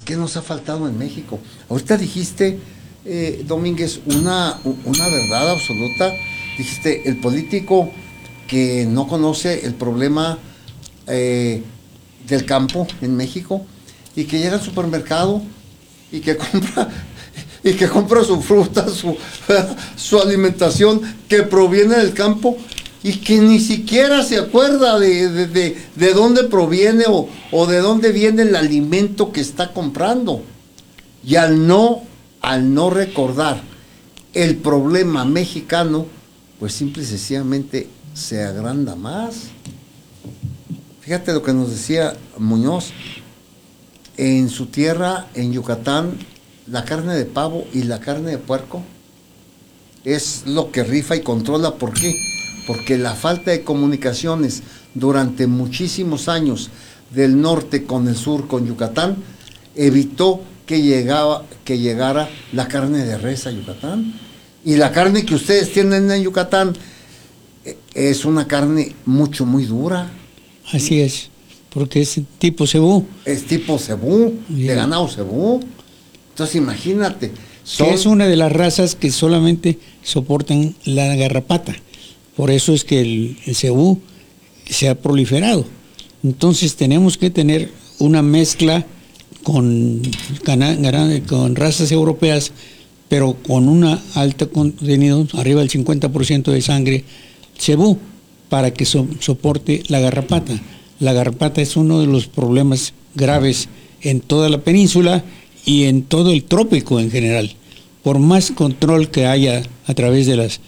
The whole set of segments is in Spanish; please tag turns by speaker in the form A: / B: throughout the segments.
A: ¿qué nos ha faltado en México? Ahorita dijiste, Domínguez, una verdad absoluta. Dijiste, el político que no conoce el problema del campo en México y que llega al supermercado y que compra su fruta, su alimentación que proviene del campo y que ni siquiera se acuerda de dónde proviene o de dónde viene el alimento que está comprando. Y al no recordar el problema mexicano, pues simple y sencillamente se agranda más. Fíjate lo que nos decía Muñoz. En su tierra, en Yucatán, la carne de pavo y la carne de puerco es lo que rifa y controla. ¿Por qué? Porque la falta de comunicaciones durante muchísimos años del norte con el sur, con Yucatán, evitó que llegara la carne de res a Yucatán. Y la carne que ustedes tienen en Yucatán es una carne muy dura.
B: Así es, porque es tipo cebú.
A: Es tipo cebú, de ganado cebú. Entonces imagínate.
B: Que es una de las razas que solamente soportan la garrapata. Por eso es que el cebú se ha proliferado. Entonces tenemos que tener una mezcla con razas europeas, pero con una alta contenido, arriba del 50% de sangre cebú, para que soporte la garrapata. La garrapata es uno de los problemas graves en toda la península y en todo el trópico en general. Por más control que haya a través de las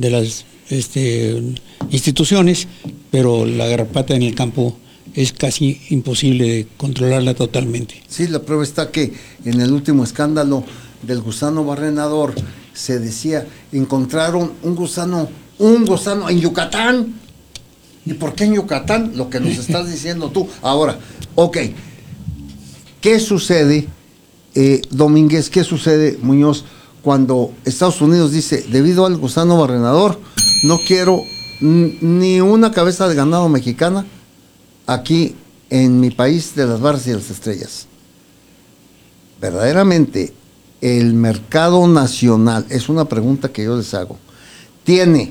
B: instituciones, pero la garrapata en el campo es casi imposible de controlarla totalmente.
A: Sí, la prueba está que en el último escándalo del gusano barrenador se decía, encontraron un gusano en Yucatán. ¿Y por qué en Yucatán? Lo que nos estás diciendo tú. Ahora, ok, ¿qué sucede, Domínguez, qué sucede, Muñoz, cuando Estados Unidos dice, debido al gusano barrenador, no quiero ni una cabeza de ganado mexicana aquí en mi país de las barras y las estrellas? Verdaderamente, el mercado nacional, es una pregunta que yo les hago, tiene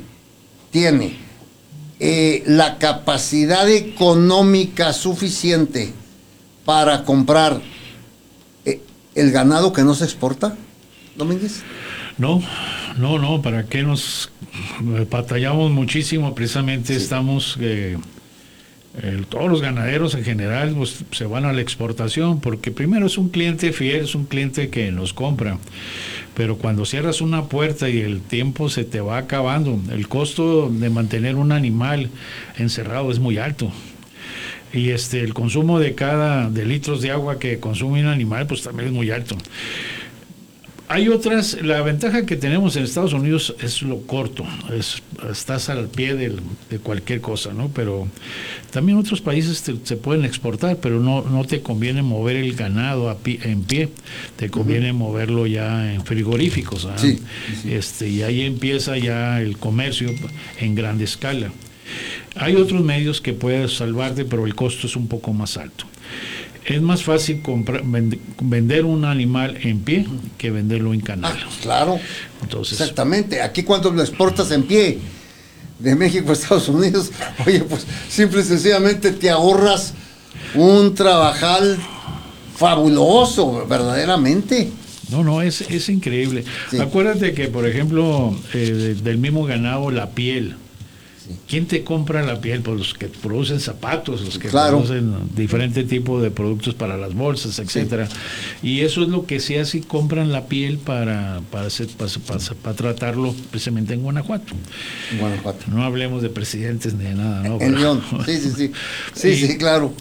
A: la capacidad económica suficiente para comprar el ganado que no se exporta, Domínguez?
C: No, ¿para qué nos batallamos muchísimo? Precisamente sí. Estamos, todos los ganaderos en general pues, se van a la exportación, porque primero es un cliente fiel, es un cliente que nos compra, pero cuando cierras una puerta y el tiempo se te va acabando, el costo de mantener un animal encerrado es muy alto. Y el consumo de litros de agua que consume un animal pues también es muy alto. Hay otras, la ventaja que tenemos en Estados Unidos es lo corto, estás al pie de cualquier cosa, ¿no? Pero también otros países se pueden exportar, pero no te conviene mover el ganado en pie, te conviene moverlo ya en frigoríficos, ¿ah?
A: Sí.
C: Y ahí empieza ya el comercio en gran escala. Hay otros medios que puedes salvarte, pero el costo es un poco más alto. Es más fácil vender un animal en pie que venderlo en canal.
A: Claro.
C: Entonces,
A: exactamente. Aquí cuando lo exportas en pie de México a Estados Unidos, oye, pues simple y sencillamente te ahorras un trabajal fabuloso, verdaderamente.
C: No, es increíble. Sí. Acuérdate que, por ejemplo, del mismo ganado, la piel. ¿Quién te compra la piel? Pues los que producen zapatos, los que producen diferentes tipos de productos para las bolsas, etcétera. Sí. Y eso es lo que se hace, y compran la piel para tratarlo precisamente en Guanajuato.
A: En Guanajuato.
C: No hablemos de presidentes ni de nada, ¿no?
A: En León. Sí, claro.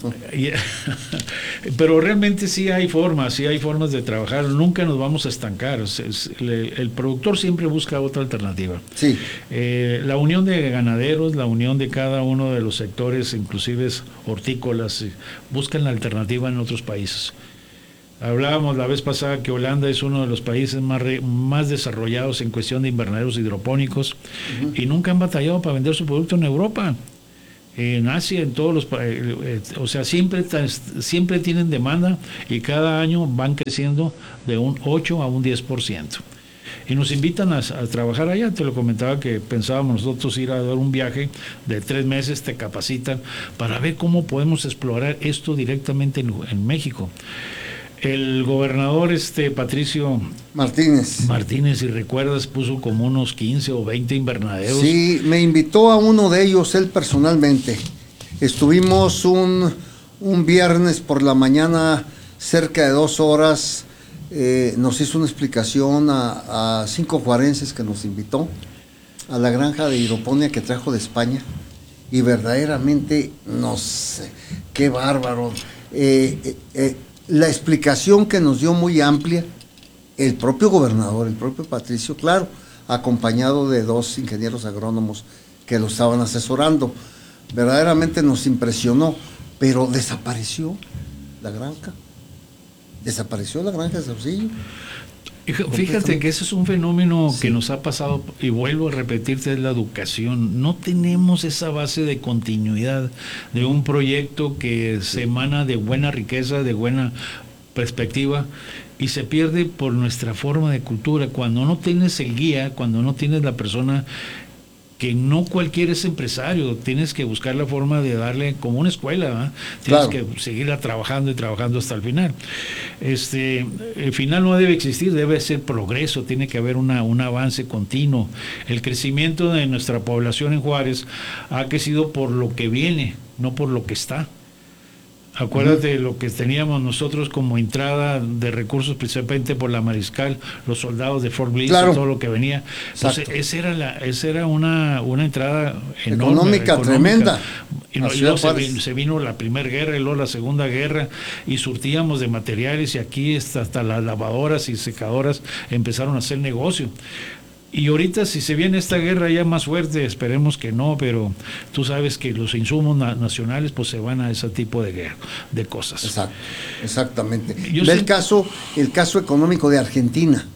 C: Pero realmente sí hay formas de trabajar. Nunca nos vamos a estancar. El productor siempre busca otra alternativa.
A: Sí.
C: La unión de ganaderos, la unión de cada uno de los sectores, inclusive hortícolas, buscan la alternativa en otros países. Hablábamos la vez pasada que Holanda es uno de los países más desarrollados en cuestión de invernaderos hidropónicos, y nunca han batallado para vender su producto en Europa. En Asia, en todos los o sea, siempre tienen demanda y cada año van creciendo de un 8 a un 10%. Y nos invitan a trabajar allá. Te lo comentaba que pensábamos nosotros ir a dar un viaje de 3 meses, te capacitan para ver cómo podemos explorar esto directamente en México. El gobernador Patricio Martínez, si recuerdas, puso como unos 15 o 20 invernaderos.
A: Sí, me invitó a uno de ellos él personalmente. Estuvimos un viernes por la mañana, cerca de 2 horas, nos hizo una explicación a 5 juarenses que nos invitó a la granja de hidroponía que trajo de España, y verdaderamente, no sé, qué bárbaro. La explicación que nos dio muy amplia, el propio gobernador, el propio Patricio, claro, acompañado de 2 ingenieros agrónomos que lo estaban asesorando. Verdaderamente nos impresionó, pero desapareció la granja. Desapareció la granja de Saucillo.
C: Fíjate que ese es un fenómeno que nos ha pasado, y vuelvo a repetirte, es la educación. No tenemos esa base de continuidad de un proyecto que se emana de buena riqueza, de buena perspectiva, y se pierde por nuestra forma de cultura. Cuando no tienes el guía, cuando no tienes la persona, que no cualquier es empresario, tienes que buscar la forma de darle como una escuela, ¿verdad? Tienes que seguirla trabajando y trabajando hasta el final. El final no debe existir, debe ser progreso, tiene que haber un avance continuo. El crecimiento de nuestra población en Juárez ha crecido por lo que viene, no por lo que está. Acuérdate de lo que teníamos nosotros como entrada de recursos, principalmente por la Mariscal, los soldados de Fort Bliss, y todo lo que venía. Entonces, esa era una entrada enorme, económica tremenda. Y luego se vino la Primera Guerra y luego la Segunda Guerra, y surtíamos de materiales, y aquí hasta las lavadoras y secadoras empezaron a hacer negocio. Y ahorita, si se viene esta guerra ya más fuerte, esperemos que no, pero tú sabes que los insumos nacionales pues se van a ese tipo de cosas.
A: Exactamente. El caso económico de Argentina,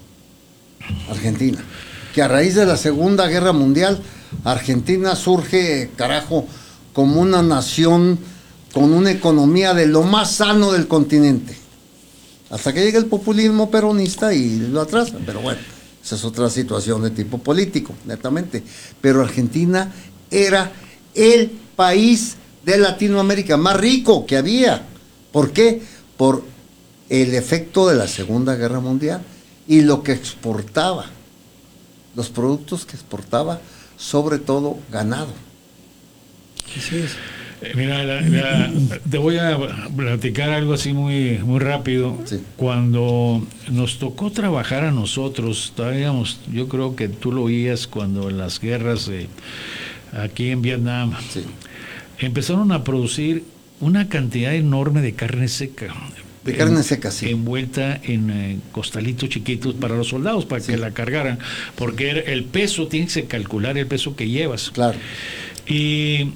A: que a raíz de la Segunda Guerra Mundial, Argentina surge, como una nación con una economía de lo más sano del continente. Hasta que llega el populismo peronista y lo atrasa, pero bueno. Esa es otra situación de tipo político, netamente. Pero Argentina era el país de Latinoamérica más rico que había. ¿Por qué? Por el efecto de la Segunda Guerra Mundial y lo que exportaba. Los productos que exportaba, sobre todo ganado.
B: Así es.
C: Mira, te voy a platicar algo así muy rápido.
A: Sí.
C: Cuando nos tocó trabajar a nosotros, yo creo que tú lo oías cuando en las guerras aquí en Vietnam,
A: sí,
C: empezaron a producir una cantidad enorme de carne seca.
A: De carne seca, sí.
C: Envuelta en costalitos chiquitos para los soldados, para que la cargaran, porque el peso, tienes que calcular el peso que llevas.
A: Claro.
C: Y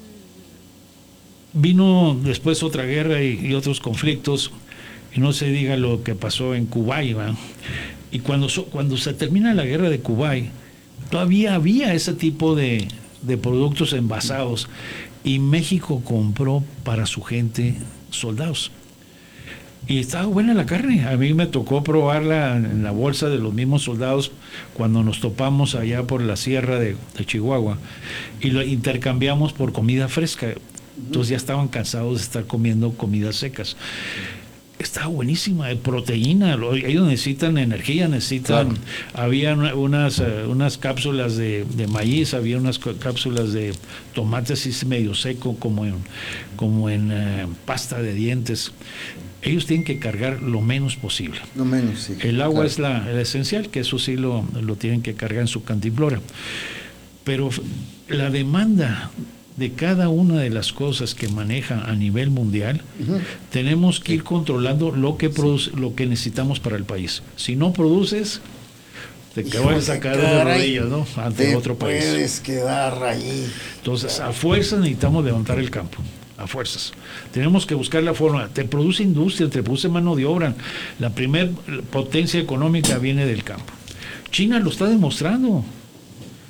C: vino después otra guerra y otros conflictos, y no se diga lo que pasó en Kuwait, ¿va? Y cuando se termina la guerra de Kuwait, todavía había ese tipo de productos envasados, y México compró para su gente soldados. Y estaba buena la carne. A mí me tocó probarla en la bolsa de los mismos soldados cuando nos topamos allá por la sierra de Chihuahua, y lo intercambiamos por comida fresca. Entonces ya estaban cansados de estar comiendo comidas secas. Estaba buenísima, de proteína. Ellos necesitan energía,
A: Claro.
C: Había unas cápsulas de maíz, había unas cápsulas de tomate así medio seco, como en pasta de dientes. Ellos tienen que cargar lo menos posible.
A: Lo menos, sí.
C: El agua
A: claro.
C: es la esencial, que eso sí lo tienen que cargar en su cantimplora. Pero la demanda de cada una de las cosas que maneja a nivel mundial, tenemos que ir controlando lo que lo que necesitamos para el país. Si no produces, te vas a sacar de rodillas, ¿no? Ante otro país.
A: Puedes quedar ahí.
C: Entonces, a fuerzas necesitamos levantar el campo. A fuerzas. Tenemos que buscar la forma. Te produce industria, te produce mano de obra. La primer potencia económica viene del campo. China lo está demostrando.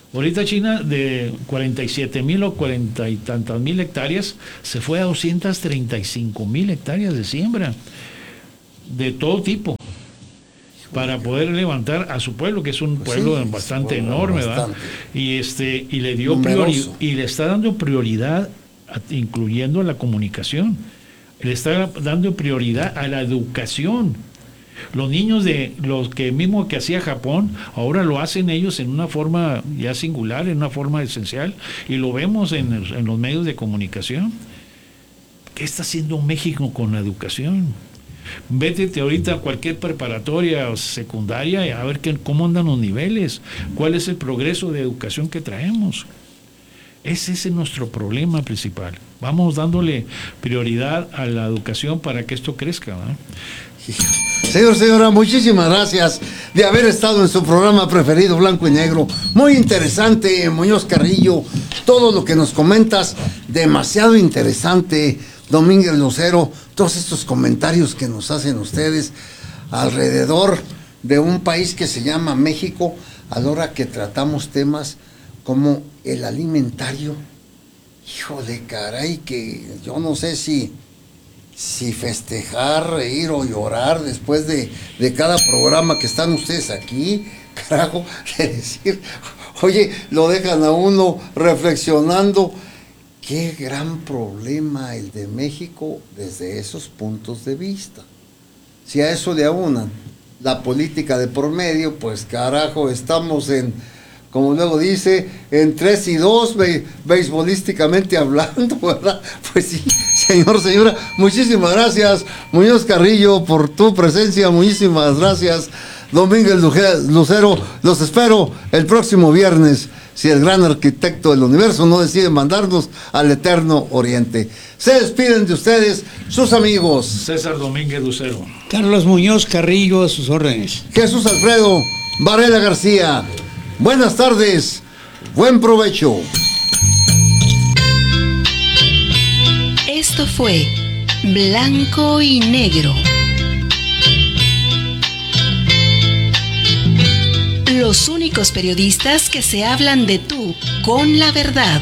C: Ahorita China de 47,000 o 40 y tantas mil hectáreas se fue a 235,000 hectáreas de siembra de todo tipo para poder levantar a su pueblo, que es un pueblo bastante enorme, ¿verdad? Y le dio y le está dando prioridad, incluyendo la comunicación. Le está dando prioridad a la educación. Los niños de los que mismo que hacía Japón, ahora lo hacen ellos en una forma ya singular, en una forma esencial, y lo vemos en los medios de comunicación. ¿Qué está haciendo México con la educación? Vete ahorita a cualquier preparatoria o secundaria y a ver cómo andan los niveles, cuál es el progreso de educación que traemos. Ese es nuestro problema principal. Vamos dándole prioridad a la educación para que esto crezca, ¿no?
A: Señora, muchísimas gracias de haber estado en su programa preferido, Blanco y Negro. Muy interesante, Muñoz Carrillo, todo lo que nos comentas, demasiado interesante, Domínguez Lucero, todos estos comentarios que nos hacen ustedes alrededor de un país que se llama México, a la hora que tratamos temas como el alimentario. Híjole, caray, que yo no sé si festejar, reír o llorar después de cada programa que están ustedes aquí, carajo, de decir, oye, lo dejan a uno reflexionando. Qué gran problema el de México desde esos puntos de vista. Si a eso le aunan la política de por medio, pues carajo, estamos en, como luego dice, en 3-2, beisbolísticamente hablando, ¿verdad? Pues sí, señora, muchísimas gracias, Muñoz Carrillo, por tu presencia, muchísimas gracias, Domínguez Lucero, los espero el próximo viernes, si el gran arquitecto del universo no decide mandarnos al eterno oriente. Se despiden de ustedes sus amigos
C: César Domínguez Lucero,
B: Carlos Muñoz Carrillo, a sus órdenes,
A: Jesús Alfredo Varela García. Buenas tardes, buen provecho.
D: Esto fue Blanco y Negro. Los únicos periodistas que se hablan de tú con la verdad.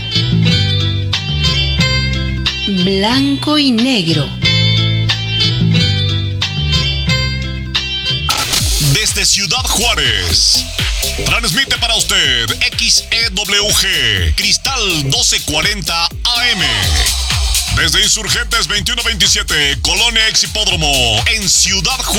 D: Blanco y Negro.
E: Desde Ciudad Juárez, transmite para usted XEWG Cristal 1240 AM. Desde Insurgentes 2127, Colonia Ex Hipódromo, en Ciudad Juárez.